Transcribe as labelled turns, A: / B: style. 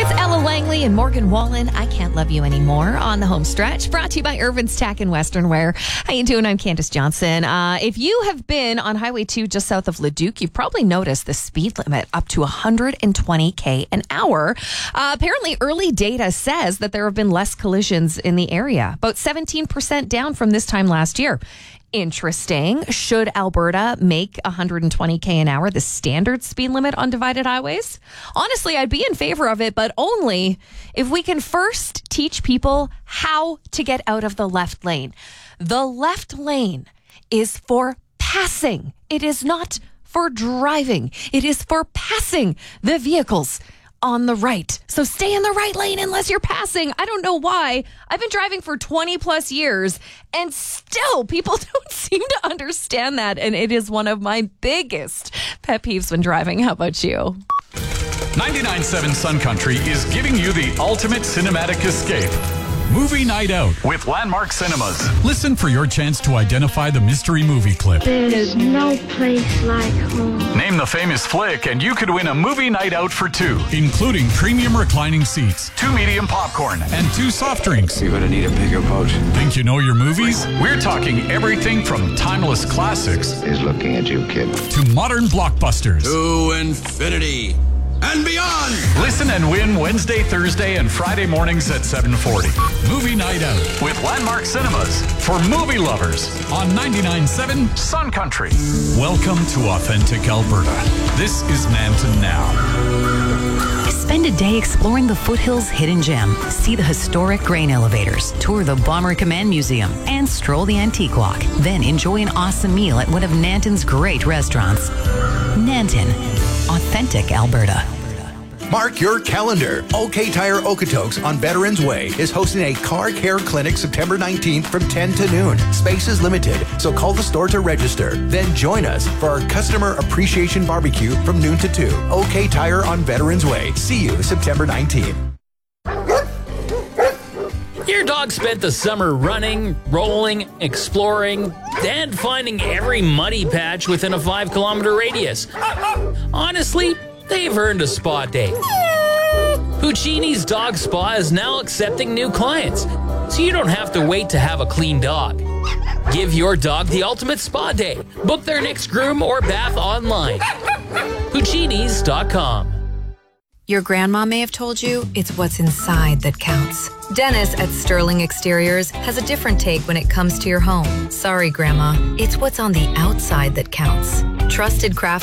A: It's Ella Langley and Morgan Wallen. I Can't Love You Anymore on the home stretch. Brought to you by Irvin's Tack and Western Wear. How you doing? I'm Candace Johnson. If you have been on Highway 2 just south of Leduc, you've probably noticed the speed limit up to 120 an hour. Apparently, early data says that there have been less collisions in the area, about 17% down from this time last year. Interesting. Should Alberta make 120 an hour the standard speed limit on divided highways? Honestly, I'd be in favor of it, but only if we can first teach people how to get out of the left lane. The left lane is for passing. It is not for driving. It is for passing the vehicles on the right. So stay in the right lane unless you're passing. I don't know why. I've been driving for 20 plus years and still people don't seem to understand that. And it is one of my biggest pet peeves when driving. How about you?
B: 99.7 Sun Country is giving you the ultimate cinematic escape. Movie Night Out with Landmark Cinemas. Listen for your chance to identify the mystery movie clip.
C: There's no place like home.
B: Name the famous flick and you could win a movie night out for two, including premium reclining seats, 2 medium popcorn, and 2 soft drinks.
D: You're gonna need a bigger boat.
B: Think you know your movies? We're talking everything from timeless classics
D: He's looking at you, kid.
B: to modern blockbusters.
E: To infinity and beyond.
B: Listen and win Wednesday, Thursday, and Friday mornings at 7:40. Movie Night Out with Landmark Cinemas for movie lovers on 99.7 Sun Country. Welcome to authentic Alberta. This is Nanton Now.
F: Spend a day exploring the Foothills Hidden Gem. See the historic grain elevators, tour the Bomber Command Museum, and stroll the Antique Walk. Then enjoy an awesome meal at one of Nanton's great restaurants. Nanton, authentic Alberta.
G: Mark your calendar. OK Tire Okotoks on Veterans Way is hosting a car care clinic September 19th from 10 to noon. Space is limited, so call the store to register. Then join us for our Customer Appreciation Barbecue from noon to 2. OK Tire on Veterans Way. See you September 19th.
H: Your dog spent the summer running, rolling, exploring, and finding every muddy patch within a 5-kilometer radius. Honestly, they've earned a spa day. Puccini's Dog Spa is now accepting new clients, so you don't have to wait to have a clean dog. Give your dog the ultimate spa day. Book their next groom or bath online. Puccinis.com.
I: Your grandma may have told you it's what's inside that counts. Dennis at Sterling Exteriors has a different take when it comes to your home. Sorry, Grandma. It's what's on the outside that counts. Trusted craft